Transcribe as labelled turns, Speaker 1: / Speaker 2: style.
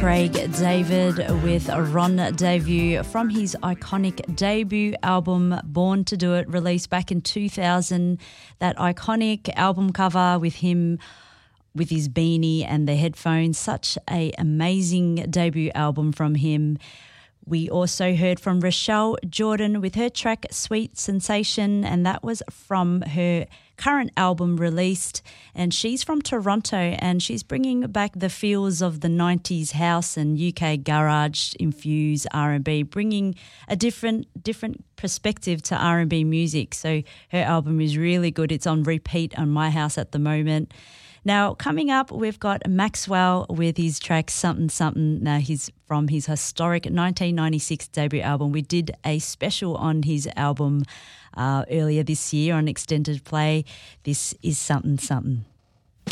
Speaker 1: Craig David with a Rendezvous from his iconic debut album Born to Do It, released back in 2000. That iconic album cover with him with his beanie and the headphones, such an amazing debut album from him. We also heard from Rochelle Jordan with her track Sweet Sensation, and that was from her current album released. And she's from Toronto, and she's bringing back the feels of the 90s house and UK garage infused R&B, bringing a different perspective to R&B music. So her album is really good. It's on repeat on my house at the moment. Now, coming up, we've got Maxwell with his track Something Something. Now, he's from his historic 1996 debut album. We did a special on his album earlier this year on Extended Play. This is Something Something.